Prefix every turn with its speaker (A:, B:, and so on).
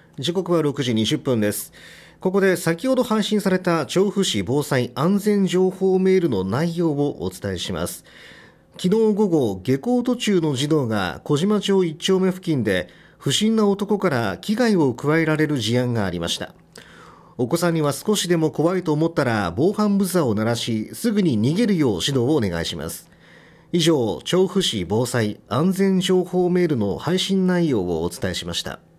A: 時刻は6時20分です。ここで先ほど配信された調布市防災安全情報メールの内容をお伝えします。昨日午後、下校途中の児童が小島町1丁目付近で不審な男から危害を加えられる事案がありました。お子さんには少しでも怖いと思ったら防犯ブザーを鳴らし、すぐに逃げるよう指導をお願いします。以上、調布市防災安全情報メールの配信内容をお伝えしました。